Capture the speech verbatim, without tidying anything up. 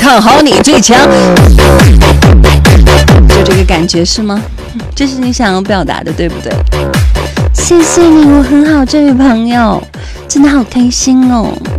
看好你最强，就这个感觉是吗？这是你想要表达的，对不对？谢谢你，我很好，这位朋友，真的好开心哦。